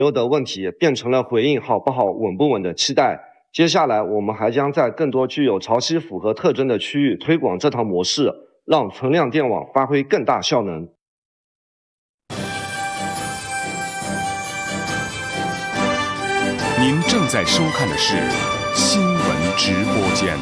油的问题变成了回应好不好、稳不稳的期待。接下来，我们还将在更多具有潮汐符合特征的区域推广这套模式，让存量电网发挥更大效能。 您正在收看的是新闻直播间。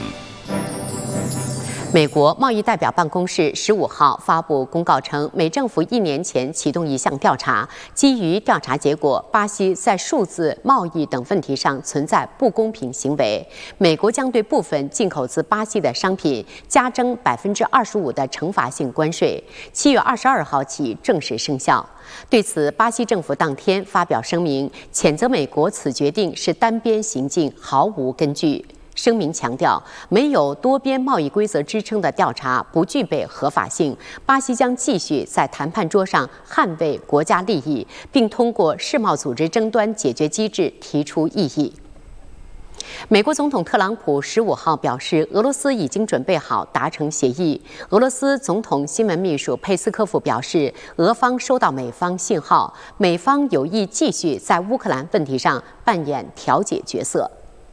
美国贸易代表办公室15号发布公告称，美政府1年前启动一项调查，基于调查结果，巴西在数字贸易等问题上存在不公平行为。美国将对部分进口自巴西的商品加征25%的惩罚性关税，7月22号起正式生效。对此，巴西政府当天发表声明，谴责美国此决定是单边行径，毫无根据。声明强调，没有多边贸易规则支撑的调查不具备合法性。巴西将继续在谈判桌上捍卫国家利益，并通过世贸组织争端解决机制提出异议。美国总统特朗普15号表示，俄罗斯已经准备好达成协议。俄罗斯总统新闻秘书佩斯科夫表示，俄方收到美方信号，美方有意继续在乌克兰问题上扮演调解角色。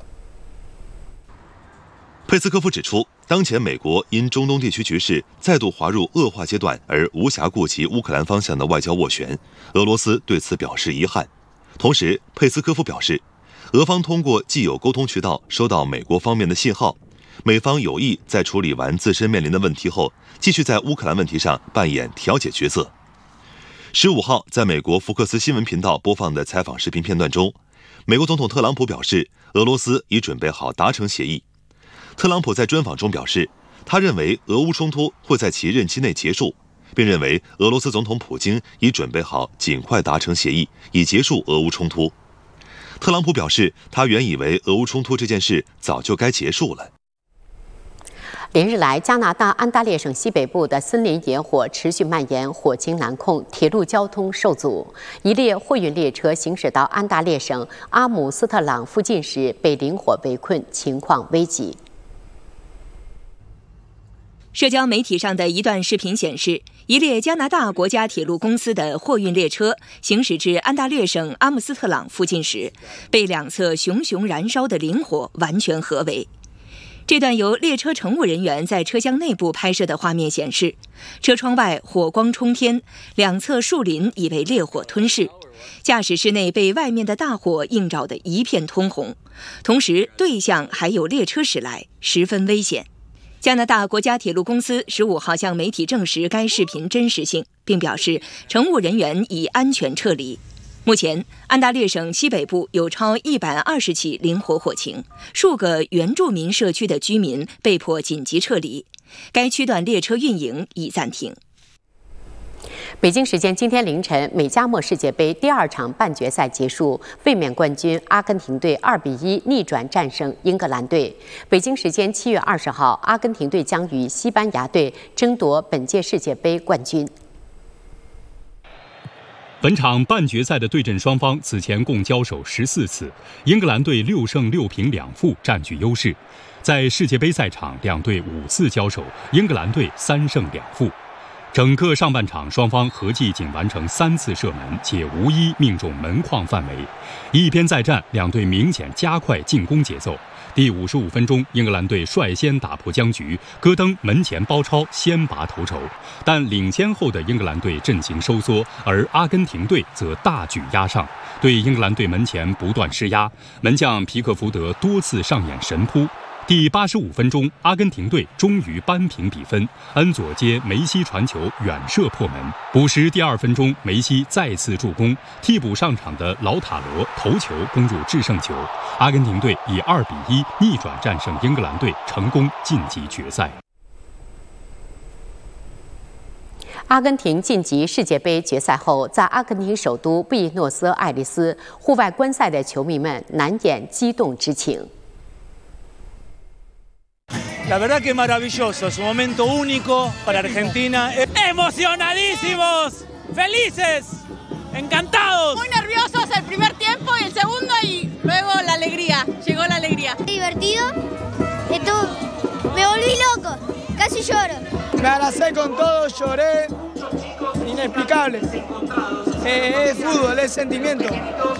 佩斯科夫指出，当前美国因中东地区局势再度滑入恶化阶段而无暇顾及乌克兰方向的外交斡旋，俄罗斯对此表示遗憾。同时，佩斯科夫表示，俄方通过既有沟通渠道收到美国方面的信号，美方有意在处理完自身面临的问题后，继续在乌克兰问题上扮演调解角色。15号，在美国福克斯新闻频道播放的采访视频片段中，美国总统特朗普表示，俄罗斯已准备好达成协议。特朗普在专访中表示，他认为俄乌冲突会在其任期内结束，并认为俄罗斯总统普京已准备好尽快达成协议，以结束俄乌冲突。特朗普表示，他原以为俄乌冲突这件事早就该结束了。 连日来，加拿大安大略省西北部的森林野火持续蔓延，火情难控，铁路交通受阻。一列货运列车行驶到安大略省阿姆斯特朗附近时，被林火围困，情况危急。 社交媒体上的一段视频显示，一列加拿大国家铁路公司的货运列车行驶至安大略省阿姆斯特朗附近时，被两侧熊熊燃烧的林火完全合围。这段由列车乘务人员在车厢内部拍摄的画面显示，车窗外火光冲天，两侧树林已被烈火吞噬，驾驶室内被外面的大火映照得一片通红，同时对向还有列车驶来，十分危险。加拿大国家铁路公司15号向媒体证实该视频真实性，并表示乘务人员已安全撤离。目前，安大略省西北部有超120起林火火情，数个原住民社区的居民被迫紧急撤离，该区段列车运营已暂停。 北京时间今天凌晨，美加墨世界杯第2场半决赛结束，卫冕冠军阿根廷队2-1逆转战胜英格兰队。北京时间7月20号，阿根廷队将与西班牙队争夺本届世界杯冠军。 本场半决赛的对阵双方此前共交手14次，英格兰队6胜6平2负占据优势。在世界杯赛场，两队5次交手，英格兰队3胜2负。整个上半场，双方合计仅完成3次射门，且无一命中门框范围。一边再战，两队明显加快进攻节奏。第55分钟，英格兰队率先打破僵局，戈登门前包抄，先拔头筹。但领先后的英格兰队阵型收缩，而阿根廷队则大举压上，对英格兰队门前不断施压。门将皮克福德多次上演神扑。第85分钟，阿根廷队终于扳平比分，恩佐接梅西传球远射破门。补时第2分钟，梅西再次助攻，替补上场的劳塔罗头球攻入制胜球，阿根廷队以2-1逆转战胜英格兰队，成功晋级决赛。 阿根廷晋级世界杯决赛后，在阿根廷首都布宜诺斯艾利斯户外观赛的球迷们难掩激动之情。 La verdad que maravilloso, es un momento único para Argentina. ¡Emocionadísimos! ¡Felices! ¡Encantados! Muy nerviosos el primer tiempo y el segundo y luego la alegría. Llegó la alegría. Divertido. Me volví loco. Casi lloro. Me abracé con todo, lloré. Inexplicable. Es fútbol, es sentimiento.